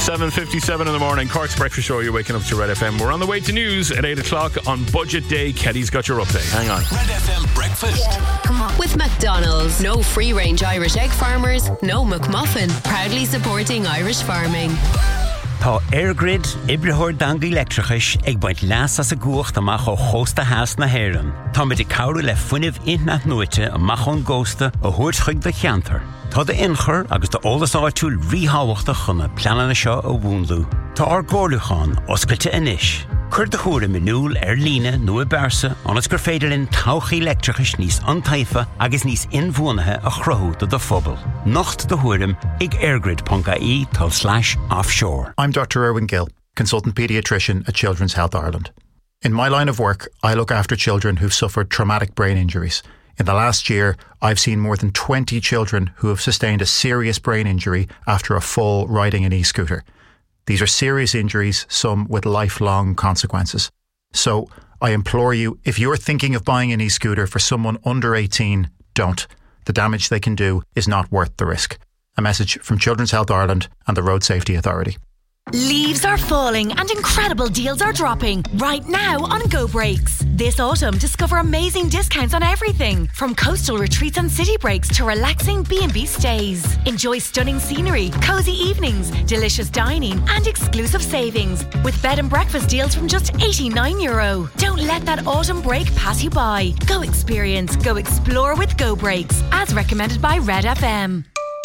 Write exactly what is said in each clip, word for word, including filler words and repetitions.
seven fifty-seven in the morning, Cork's Breakfast Show. You're waking up to Red F M. We're on the way to news at eight o'clock on Budget Day. Kelly's got your update. Hang on. Red F M Breakfast. Come on. With McDonald's. No free-range Irish egg farmers, no McMuffin. Proudly supporting Irish farming. Tá Airgrid ibrithór dangaí electrachais ag baint leas as a guacht amach ó chósta heas na héireann. Tá muid i cabhrú le fuinneamh intneach nuaite amach ón gósta ó thuairt chuig de cheantar. Tá de inchur agus de ólas áitiúil ríthábhachta chuna pleanana seo ó bhúnlú. Tá ar gcóirliúcháin oscailte inis. Cur de chuair minúil ar líne nua bersa anas gur féidir in tauchaí electrachais níos antaifa agus níos inmhuanathe a chruthú do do phobal. Nocht de chuairim ag airgrid.ie tal slash offshore. I'm Doctor Erwin Gill, consultant paediatrician at Children's Health Ireland. In my line of work, I look after children who've suffered traumatic brain injuries. In the last year, I've seen more than twenty children who have sustained a serious brain injury after a fall riding an e-scooter. These are serious injuries, some with lifelong consequences. So, I implore you, if you're thinking of buying an e-scooter for someone under eighteen, don't. The damage they can do is not worth the risk. A message from Children's Health Ireland and the Road Safety Authority. Leaves are falling and incredible deals are dropping right now on Go Breaks. This autumn, discover amazing discounts on everything from coastal retreats and city breaks to relaxing B and B stays. Enjoy stunning scenery, cozy evenings, delicious dining and exclusive savings with bed and breakfast deals from just eighty-nine euro. Don't let that autumn break pass you by. Go experience, go explore with Go Breaks, as recommended by Red F M.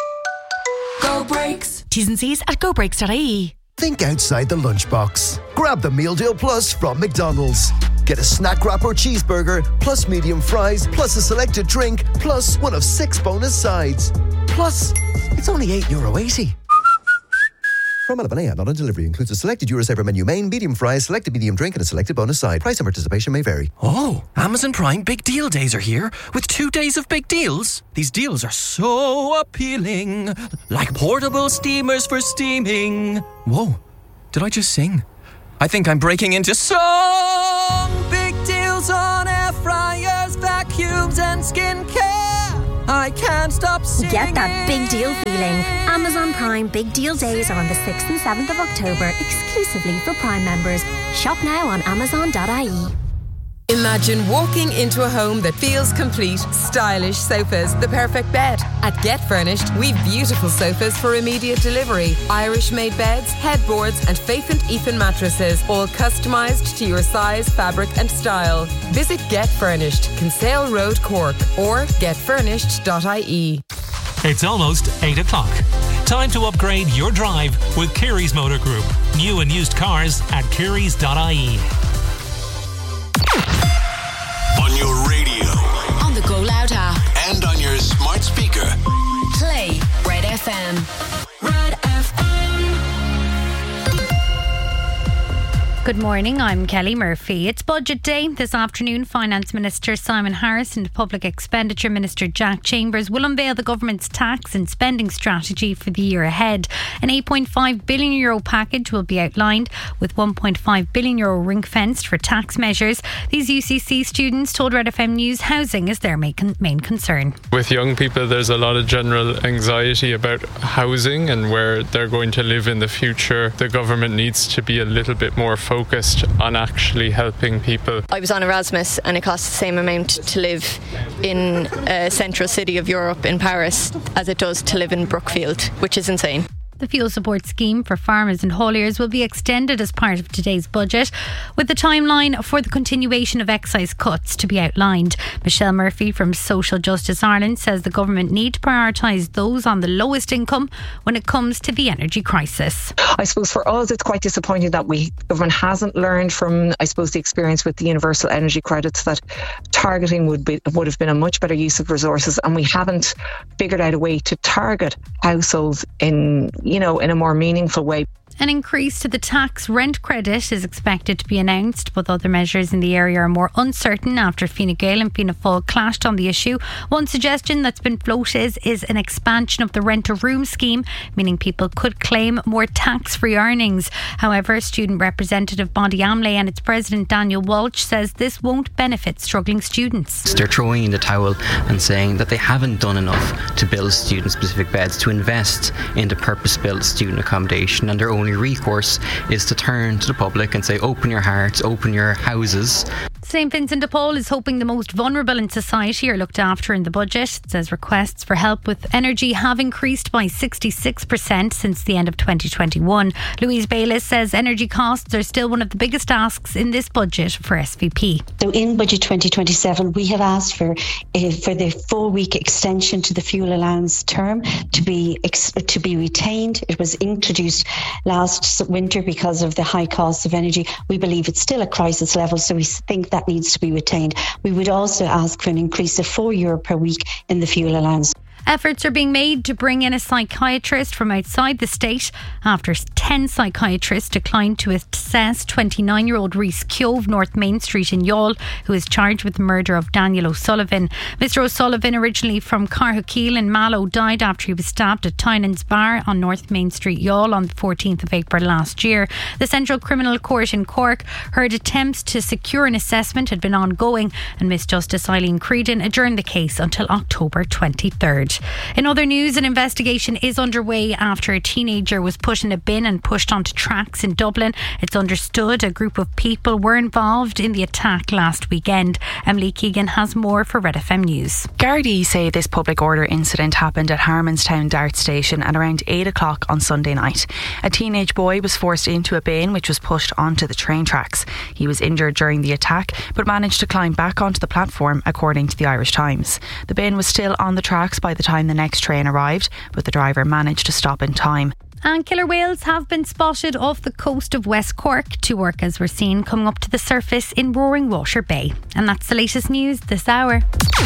Go Breaks. T's and C's at go breaks dot I E. Think outside the lunchbox. Grab the Meal Deal Plus from McDonald's. Get a snack wrap or cheeseburger, plus medium fries, plus a selected drink, plus one of six bonus sides. Plus, it's only eight euro eighty. From Albanea, not on delivery. Includes a selected Eurosaver menu main, medium fries, selected medium drink, and a selected bonus side. Price and participation may vary. Oh, Amazon Prime Big Deal Days are here with two days of big deals. These deals are so appealing. Like portable steamers for steaming. Whoa, did I just sing? I think I'm breaking into song. Big deals on air fryers, vacuums, and skincare. I can't stop singing. Get that big deal feeling. Amazon Prime Big Deal Days are on the sixth and seventh of October, exclusively for Prime members. Shop now on amazon dot I E. Imagine walking into a home that feels complete. Stylish sofas, the perfect bed. At Get Furnished, we've beautiful sofas for immediate delivery. Irish-made beds, headboards and Faith and Ethan mattresses, all customised to your size, fabric and style. Visit Get Furnished, Kinsale Road, Cork, or get furnished dot I E. It's almost eight o'clock. Time to upgrade your drive with Kerry's Motor Group. New and used cars at kerrys dot I E. On your radio, on the Go Loud app, and on your smart speaker. Play Red F M. Red F M. Good morning, I'm Kelly Murphy. It's Budget Day. This afternoon, Finance Minister Simon Harris and Public Expenditure Minister Jack Chambers will unveil the government's tax and spending strategy for the year ahead. An eight point five billion euro package will be outlined, with one point five billion euro ring-fenced for tax measures. These U C C students told Red F M News housing is their main concern. With young people, there's a lot of general anxiety about housing and where they're going to live in the future. The government needs to be a little bit more focused on actually helping people. I was on Erasmus and it costs the same amount to live in a central city of Europe in Paris as it does to live in Brookfield, which is insane. The fuel support scheme for farmers and hauliers will be extended as part of today's budget, with the timeline for the continuation of excise cuts to be outlined. Michelle Murphy from Social Justice Ireland says the government need to prioritise those on the lowest income when it comes to the energy crisis. I suppose for us it's quite disappointing that we government hasn't learned from, I suppose, the experience with the universal energy credits, that targeting would be would have been a much better use of resources, and we haven't figured out a way to target households in, you know, in a more meaningful way. An increase to the tax rent credit is expected to be announced, but other measures in the area are more uncertain after Fine Gael and Fianna Fáil clashed on the issue. One suggestion that's been floated is, is an expansion of the rent-a-room scheme, meaning people could claim more tax-free earnings. However, student representative Bondi Amley and its president Daniel Walsh says this won't benefit struggling students. They're throwing in the towel and saying that they haven't done enough to build student-specific beds, to invest into purpose-built student accommodation, and their own only recourse is to turn to the public and say, open your hearts, open your houses. Saint Vincent de Paul is hoping the most vulnerable in society are looked after in the budget. It says requests for help with energy have increased by sixty-six percent since the end of twenty twenty-one. Louise Bayliss says energy costs are still one of the biggest asks in this budget for S V P. So in budget twenty twenty-seven, we have asked for uh, for the four-week extension to the fuel allowance term to be ex- to be retained. It was introduced last winter because of the high costs of energy. We believe it's still a crisis level, so we think that needs to be retained. We would also ask for an increase of four euro per week in the fuel allowance. Efforts are being made to bring in a psychiatrist from outside the state after ten psychiatrists declined to assess twenty-nine-year-old Rhys Keogh, North Main Street in Youghal, who is charged with the murder of Daniel O'Sullivan. Mister O'Sullivan, originally from Carhuckeel in Mallow, died after he was stabbed at Tynan's Bar on North Main Street, Youghal, on the fourteenth of April last year. The Central Criminal Court in Cork heard attempts to secure an assessment had been ongoing, and Miss Justice Eileen Creedon adjourned the case until October twenty-third. In other news, an investigation is underway after a teenager was put in a bin and pushed onto tracks in Dublin. It's understood a group of people were involved in the attack last weekend. Emily Keegan has more for Red F M News. Gardaí say this public order incident happened at Harmonstown Dart Station at around eight o'clock on Sunday night. A teenage boy was forced into a bin which was pushed onto the train tracks. He was injured during the attack but managed to climb back onto the platform, according to the Irish Times. The bin was still on the tracks by the time the next train arrived, but the driver managed to stop in time. And killer whales have been spotted off the coast of West Cork. Two orcas were seen coming up to the surface in Roaring Water Bay. And that's the latest news this hour.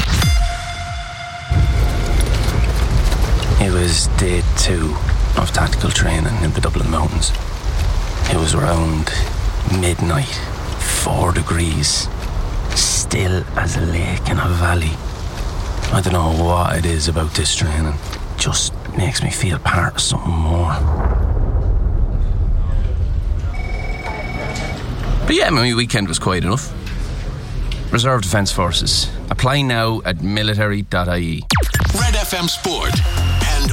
It was day two of tactical training in the Dublin Mountains. It was around midnight, four degrees, still as a lake in a valley. I don't know what it is about this training. Just makes me feel part of something more. But yeah, my weekend was quiet enough. Reserve Defence Forces. Apply now at military dot I E. Red F M Sport.